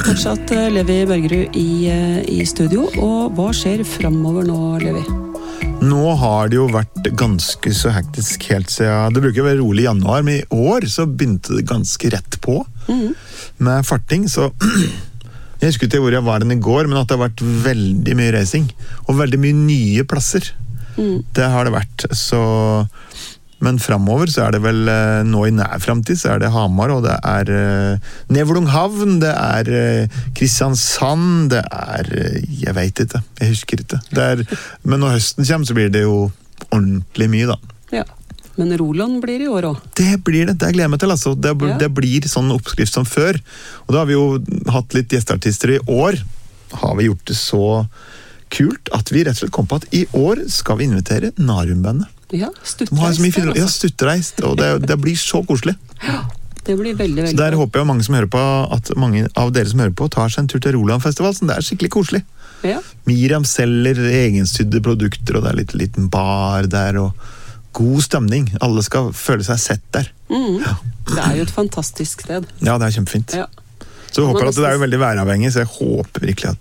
fortsatt Levi Bergerud i studio, og hva skjer fremover nå, Levi? Nå har det jo vært ganske så hektisk helt siden, det bruker å være rolig i januar, men i år så begynte det ganske rett på med farting, så jeg husker ikke hvor jeg var i går, men at det har vært veldig mye racing, og veldig mye nye plasser. Det har det vært, så... Men fremover så det vel, nå i nær fremtid, så det Hamar, og det Nevlunghavn, det Kristiansand, det jeg vet ikke, jeg husker ikke. Men når høsten kommer, så blir det jo ordentlig mye da. Ja, men Roland blir det i år også. Det blir det gleder jeg meg til, altså. Det blir sånn oppskrift som før. Og da har vi jo hatt litt gjesteartister i år. Har vi gjort det så kult at vi rett og slett kom på at i år skal vi invitere Narumbandet. Ja, stuttereist, og det blir så koselig. Ja, det blir veldig, veldig. Så der håper jeg mange som hører på, at mange av dere som hører på, tar seg en tur til Roland-festival, så det skikkelig koselig. Ja. Miriam selger egensydde produkter, og det litt liten bar der, og god stemning. Alle skal føle seg sett der. Ja. Det jo et fantastisk sted. Ja, det kjempefint. Ja. Så jeg håper at det jo veldig væravhengig, så jeg håper virkelig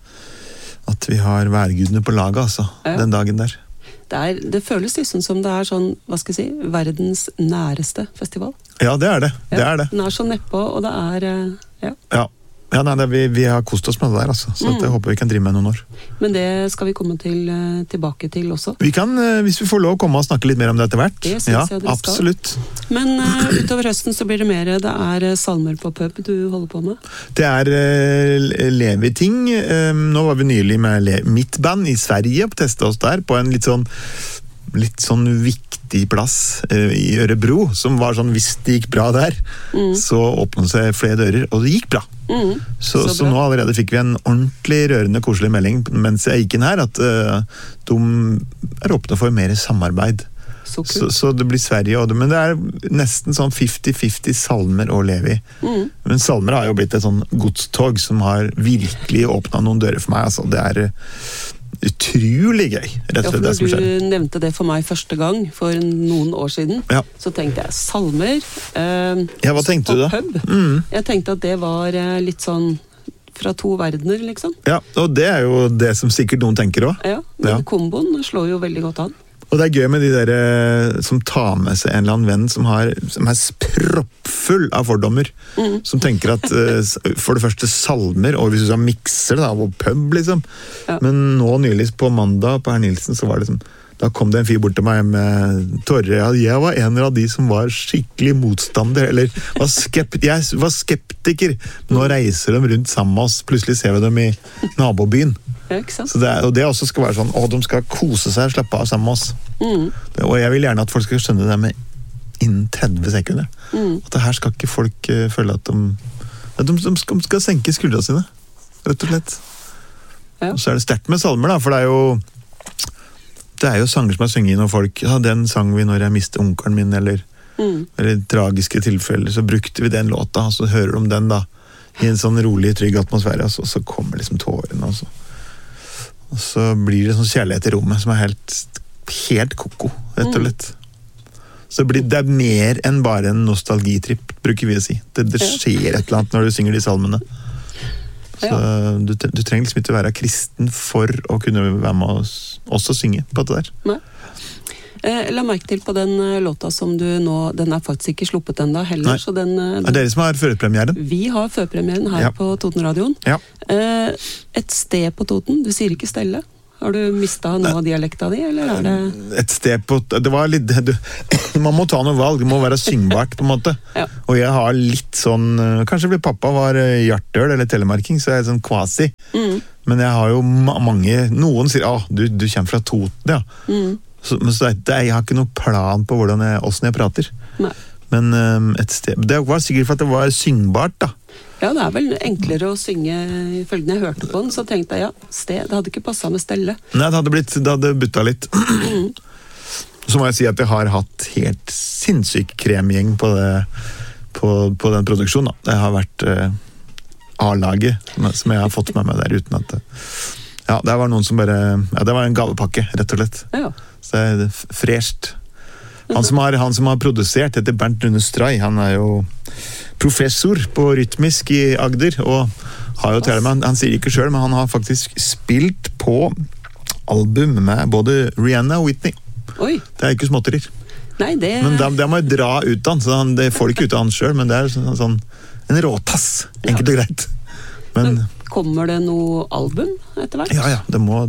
at vi har værgudene på laget, altså, den dagen der. Det føles liksom som det sånn, hva skal jeg si, verdens næreste festival. Ja, det det. Det det. Den så nedpå, og det ja. Ja, nei, vi har kost oss med det der, altså. Så jeg håper vi kan drive med noen år. Men det skal vi komme tilbake til også. Vi kan, hvis vi får lov å komme og snakke litt mer om det etter hvert. Det synes jeg dere absolutt. Skal. Men utover høsten så blir det mer, det salmer på pub du holder på med? Det Levi-ting. Nå var vi nylig med mitt band i Sverige og testet oss der på en litt sånn viktig plass i Örebro, som var sånn, hvis det gikk bra der, så åpnet seg flere dører, og det gikk bra. Så nå allerede fikk vi en ordentlig rørende, koselig melding mens jeg gikk inn her, at de åpnet for mer samarbeid. Så det blir Sverige, men det nesten sånn 50-50 salmer og Levi. Men salmer har jo blitt et sånn godstog som har virkelig åpnet noen dører for meg, altså det utrolig gøy, rett og slett det som skjer. Du nevnte det for meg første gang for noen år siden, så tenkte jeg salmer hva tenkte du da? Pub. Jeg tenkte at det var litt sånn fra to verdener, liksom. Ja, og det jo det som sikkert noen tenker også. Ja, men komboen slår jo veldig godt an. Og det gøy med de der som tar med seg en eller annen venn som proppfull av fordommer, som tenker at for det første salmer, og hvis du mikser det da, og pub liksom. Men nå nylig på mandag på Herr Nilsen, så var det da kom det en fyr bort til meg med tårer. Jeg var en av de som var skikkelig motstander, eller jeg var skeptiker. Nå reiser de rundt sammen med oss, plutselig ser vi dem i nabobyen. Så det også skal være sånn, de skal kose seg og slappe av sammen med oss. Og jeg vil gjerne at folk skal skjønne det med innen 30 sekunder. At det her skal ikke folk føle at de skal senke skuldrene sine, rett og slett. Og så det sterkt med salmer da, for det jo sanger som sunget når folk, den sang vi når jeg mistet onkelen min, eller tragiske tilfeller, så brukte vi den låta, og så hører de den da, i en sånn rolig, trygg atmosfære, og så kommer liksom tårene, og så blir det sånn kjærlighet i rommet som helt koko, rett og slett. Så det mer enn bare en nostalgitripp, bruker vi å si. Det skjer et eller annet når du synger de salmene. Så du trenger liksom ikke være kristen for å kunne være med oss også synge på det der. Nei. La merke til på den låta som du nå, den faktisk ikke sluppet enda heller. Så den, det dere som har førpremieren? Vi har førpremieren her på Totenradioen. Et sted på Toten, du sier ikke Stelle. Har du mistet noe av dialekta di, eller det... Et sted på... Det var litt... Man må ta noe valg, det må være syngbart på en måte. Og jeg har litt sånn... Kanskje fordi pappa var hjartøl eller telemarking, så jeg sånn kvasi. Men jeg har jo mange... Noen sier, du kommer fra Toten, ja. Men jeg har ikke noen plan på hvordan jeg prater. Nei. Men et sted... Det var sikkert for at det var syngbart, da. Ja, det vel enklere å synge. Ifølge når jeg hørte på den, så tenkte jeg, sted, det hadde ikke passet med Stelle. Nei, det hadde byttet litt. Så må jeg si at jeg har hatt helt sinnssyk kremgjeng på den produksjonen. Da. Det har vært A-laget som jeg har fått med meg der, uten at det var noen som bare... Ja, det var en gavepakke, rett og slett. Så det fresht. Han som har produsert heter Bernt Rune Stray. Han jo professor på rytmisk i Agder, og har jo til med, han sier ikke selv, men han har faktisk spilt på album med både Rihanna og Whitney. Oi. Det ikke småtterier. Nei, det... Men det må jeg dra ut av han, så det får ikke ut av han selv, men det sånn en råtass, enkelt og greit. Men kommer det noe album etter hvert? Ja, det må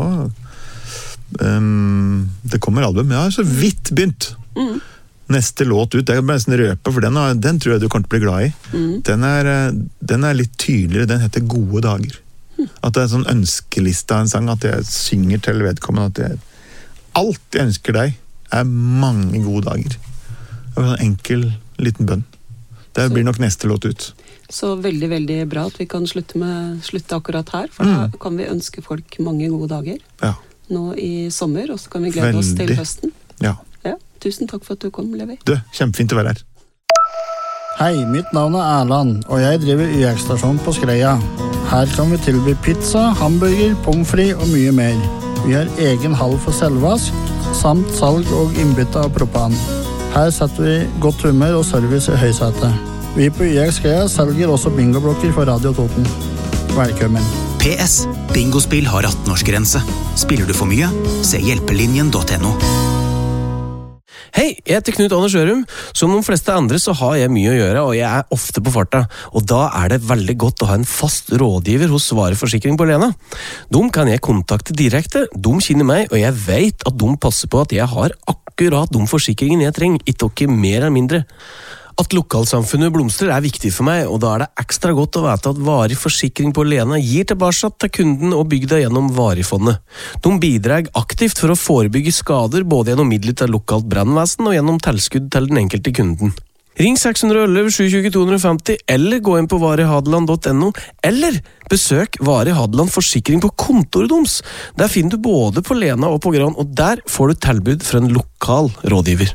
det kommer album. Jeg har så vidt begynt. Neste låt ut, det bare nesten røpe, for den tror jeg du kommer til å bli glad i. Den litt tydeligere, den heter Gode dager. At det sånn ønskeliste av en sang, at jeg synger til vedkommende, at alt jeg ønsker deg mange gode dager. Det en enkel liten bønn. Det blir nok neste låt ut. Så veldig, veldig bra at vi kan slutte akkurat her, for da kan vi ønske folk mange gode dager. Ja. Nå i sommer, og så kan vi glede oss til høsten. Ja. Tusen takk for at du kom, Levi. Kjempefint å være her. Hei, mitt navn Erland, og jeg driver YX-stasjon på Skreia. Her kan vi tilby pizza, hamburger, pommes frites og mye mer. Vi har egen hall for selvvask, samt salg og innbytte av propan. Her setter vi godt humør og service i høysete. Vi på YX Skreia selger også bingoblokker for Radio Toten. Velkommen. PS. Bingospill har 18-årsgrense. Spiller du for mye? Se hjelpelinjen.no. Hei, jeg heter Knut Anders Ørum. Som de fleste andre så har jeg mye å gjøre, og jeg ofte på farta. Og da det veldig godt å ha en fast rådgiver hos Vareforsikring på Lena. De kan jeg kontakte direkte, de kjenner meg, og jeg vet at de passer på at jeg har akkurat de forsikringene jeg trenger, ikke mer eller mindre. At lokalsamfunnet blomstrer viktig for meg, og da det ekstra godt å vite at Varig forsikring på Lena gir tilbake til kunden og bygda gjennom Varifondet. De bidrar aktivt for å forebygge skader både gjennom midler til lokalt brannvesen og gjennom tilskudd til den enkelte kunden. Ring 611 720 250 eller gå inn på varihadeland.no eller besøk Vari Hadeland forsikring på kontoret deres. Der finner du både på Lena og på Gran, og der får du tilbud fra en lokal rådgiver.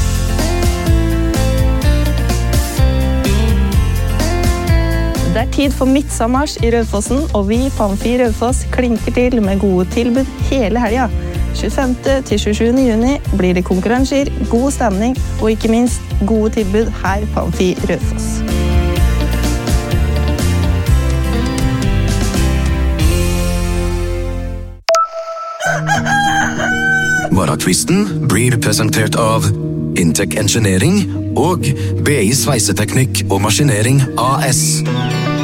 Det tid for midtsommers i Raufossen, og vi på Amfi Raufoss klinker til med gode tilbud hele helga. 25. til 27. juni blir det konkurranser, god stemning og ikke minst gode tilbud her på Amfi Raufoss. Varakvisten blir presentert av Intec Engineering og BI Sveiseteknikk og Maskinering AS.